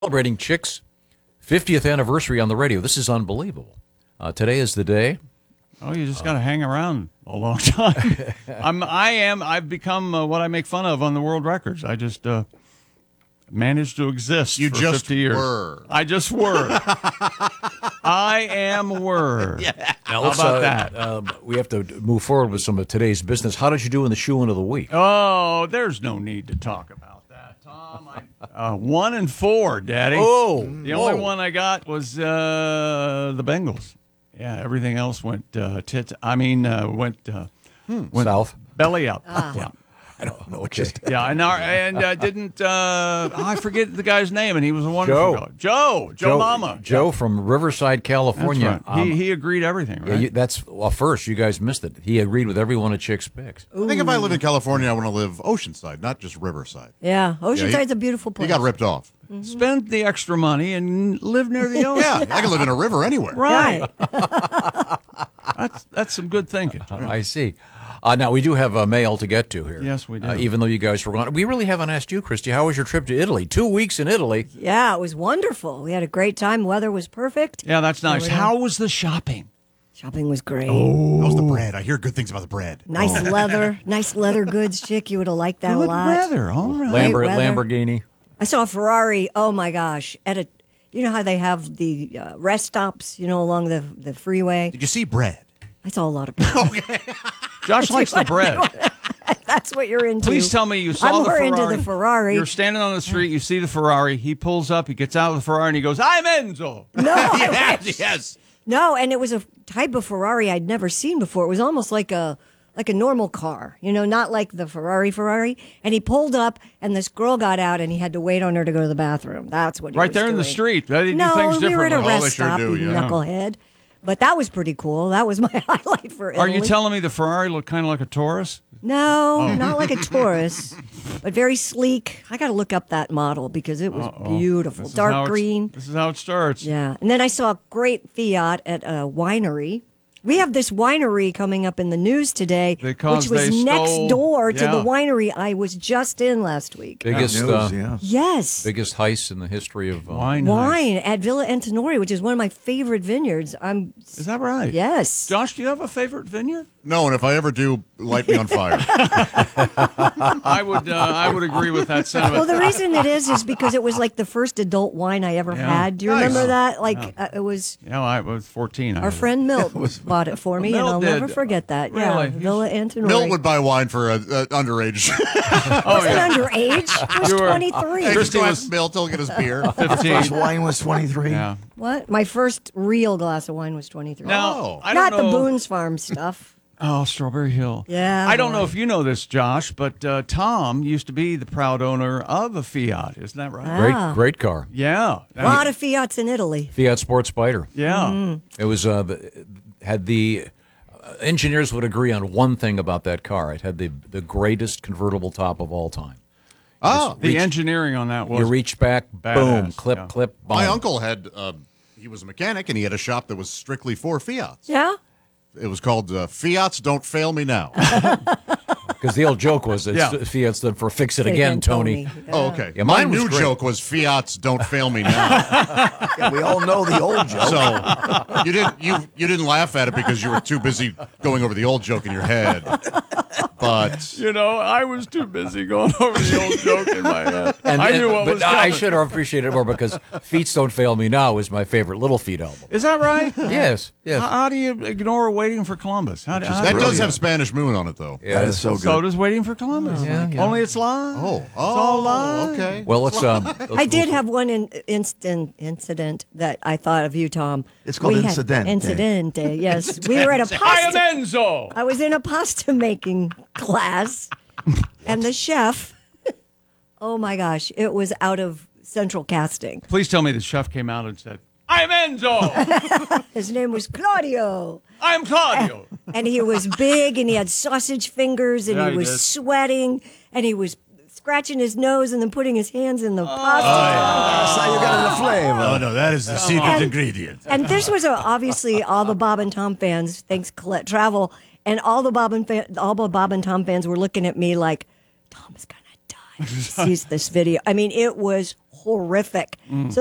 Celebrating Chick's 50th anniversary on the radio. This is unbelievable. Today is the day. Oh, you just got to hang around a long time. I've become what I make fun of on the world records. I just managed to exist for 50 years. Were. I just were. I am were. Yeah. Now, How about that? We have to move forward with some of today's business. How did you do in the shoe-in of the week? Oh, there's no need to talk about that, Tom. 1-4, Daddy. Oh, the only one I got was the Bengals. Yeah, everything else went went South. belly up. Yeah. I don't know. Just Yeah, and didn't I forget the guy's name, and he was a wonderful guy. Joe Mama. Joe from Riverside, California. That's right. He agreed everything, right? Yeah, that's first. You guys missed it. He agreed with every one of Chick's picks. I think if I live in California, I want to live Oceanside, not just Riverside. Yeah, Oceanside's a beautiful place. He got ripped off. Spend the extra money and live near the ocean. Yeah, I can live in a river anywhere. Right. That's some good thinking. I see. Now, we do have mail to get to here. Yes, we do. Even though you guys were gone. We really haven't asked you, Christy, how was your trip to Italy? 2 weeks in Italy. Yeah, it was wonderful. We had a great time. Weather was perfect. Yeah, that's nice. How was the shopping? Shopping was great. How's the bread? I hear good things about the bread. Nice leather goods, chick. You would have liked that Good a lot. weather. All right. weather. Lamborghini. I saw a Ferrari. Oh my gosh! You know how they have the rest stops, along the freeway. Did you see bread? I saw a lot of bread. Josh likes the bread. That's what you're into. Please tell me you saw I'm the more Ferrari. into the Ferrari. You're standing on the street, you see the Ferrari, he pulls up, he gets out of the Ferrari, and he goes, I'm Enzo. No, Yes. no, and it was a type of Ferrari I'd never seen before. It was almost like a normal car, not like the Ferrari. And he pulled up, and this girl got out, and he had to wait on her to go to the bathroom. That's what he Right was there in the doing. street. They do No, things we were at a differently. Oh, they rest sure stop, do, you yeah. knucklehead. But that was pretty cool. That was my highlight for Are Italy. you telling me the Ferrari looked kind of like a Taurus? No, not like a Taurus, but very sleek. I got to look up that model because it was beautiful. This is how Dark it's- green. This is how it starts. Yeah. And then I saw a great Fiat at a winery. We have this winery coming up in the news today, Because which was they next stole- door to the yeah. winery I was just in last week. Biggest Yes. biggest heist in the history of Wine. Wine at Villa Antinori, which is one of my favorite vineyards. Is that right? Yes. Josh, do you have a favorite vineyard? No, and if I ever do, light me on fire. I would agree with that sentiment. Well, the reason it is because it was like the first adult wine I ever had. Do you remember Nice. that? Like it was I was 14. our friend Milt bought it for me, and Milt I'll did. never forget that. Really? Yeah, Villa Antinori. Milt would buy wine for underage. wasn't underage. He was You were- 23. Hey, just go was- ask Milt, he'll get his beer. 15. Wine was 23. Yeah. What? My first real glass of wine was 23. Now, I Not don't know. the Boone's Farm stuff. Oh, Strawberry Hill. Yeah, I don't boy. know if you know this, Josh, but Tom used to be the proud owner of a Fiat. Isn't that right? great car. Yeah. A lot of Fiats in Italy. Fiat Sport Spider. Yeah. It was had the engineers would agree on one thing about that car. It had the greatest convertible top of all time. Oh, The engineering on that was You reach back, boom, badass, clip, yeah. clip, boom. my uncle had, he was a mechanic, and he had a shop that was strictly for Fiats. Yeah? It was called Fiats Don't Fail Me Now. Because the old joke was that Yeah. Fiat stood for "Fix It Again, Tony." Oh, okay. Yeah, My mine was new great. joke was Fiats Don't Fail Me Now. Yeah, we all know the old joke. So you didn't laugh at it because you were too busy going over the old joke in your head. But I was too busy going over the old joke in my head. I knew what but was I coming. should have appreciated it more because "Feet Don't Fail Me Now" is my favorite Little Feat album. Is that right? Yes, yes. How do you ignore Waiting for Columbus? How that does have Spanish Moon on it, though. That is so good. So does Waiting for Columbus. Yeah, yeah. Only it's live. Oh, all live. okay. Well, let's. I did have one incident that I thought of you, Tom. It's called We had- Incidente. Incidente, yes. We were at a I am pasta. Enzo. I was in a pasta making class, and the chef, oh my gosh, it was out of central casting. Please tell me the chef came out and said, I am Enzo. His name was Claudio. I am Claudio. And he was big, and he had sausage fingers, and Yeah, he he was did. sweating, and he was scratching his nose and then putting his hands in the pasta. That's how you got the flavor. Oh, no, that is the secret ingredient. And this was obviously all the Bob and Tom fans, thanks Colette Travel, and all the Bob and Tom fans were looking at me like, Tom is gonna die. Sees this video. I mean, it was horrific. So